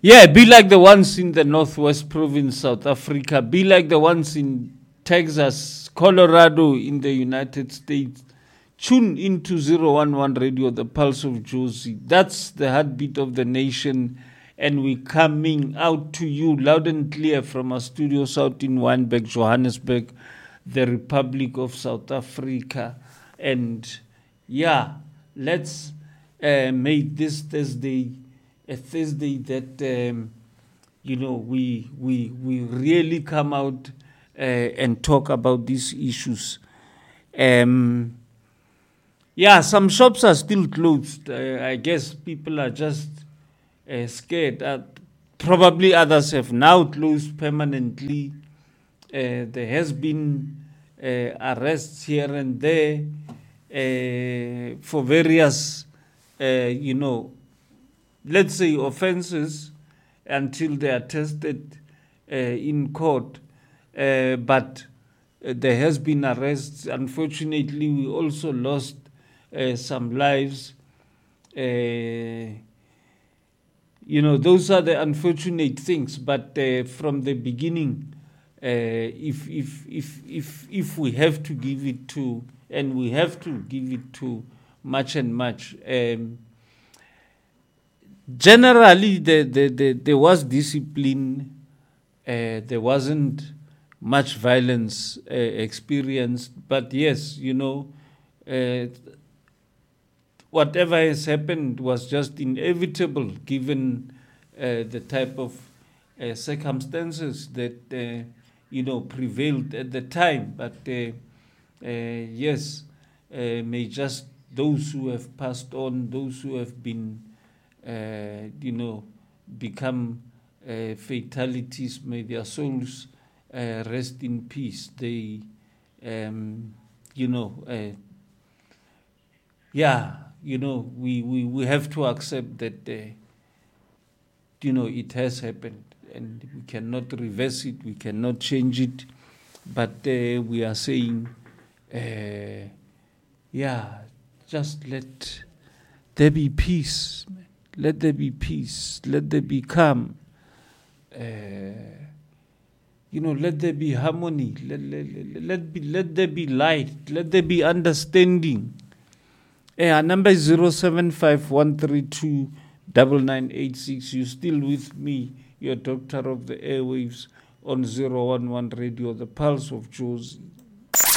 Yeah, be like the ones in the Northwest Province, South Africa. Be like the ones in Texas, Colorado, in the United States. Tune into 011 Radio, the pulse of Jozi. That's the heartbeat of the nation. And we're coming out to you loud and clear from our studios out in Wynberg, Johannesburg, the Republic of South Africa. And yeah, let's make this Thursday a Thursday that, we really come out and talk about these issues. Some shops are still closed. I guess people are just scared. Probably others have now closed permanently. There has been arrests here and there for various, let's say offenses until they are tested in court. But there has been arrests. Unfortunately, we also lost some lives. Those are the unfortunate things. But from the beginning, if we have to give it to, and we have to give it to much and much. Generally, there was discipline. There wasn't much violence experienced. But yes, whatever has happened was just inevitable given the type of circumstances that prevailed at the time. But yes, may just those who have passed on, those who have been become fatalities, may their souls rest in peace. They we have to accept that it has happened, and we cannot reverse it, we cannot change it, but we are saying just let there be peace. Let there be peace. Let there be calm. Let there be harmony. Let there be light. Let there be understanding. Our number is 0751329986. You're still with me, your doctor of the airwaves, on 011 Radio, the pulse of Jozi.